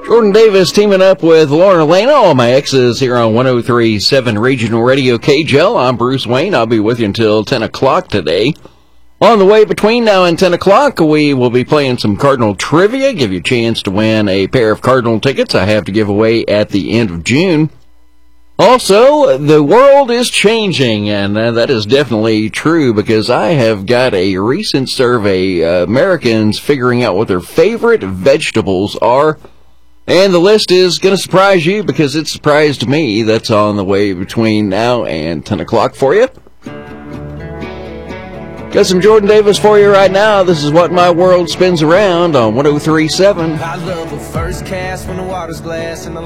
Jordan Davis teaming up with Lauren Elena, all my exes here on 103.7 Regional Radio KJL. I'm Bruce Wayne. I'll be with you until 10 o'clock today. On the way between now and 10 o'clock, we will be playing some Cardinal trivia, give you a chance to win a pair of Cardinal tickets I have to give away at the end of June. Also, the world is changing, and that is definitely true because I have got a recent survey, Americans figuring out what their favorite vegetables are. And the list is going to surprise you because it surprised me. That's on the way between now and 10 o'clock for you. Got some Jordan Davis for you right now. This is What My World Spins Around on 103.7. I love a first cast when the water's glass and the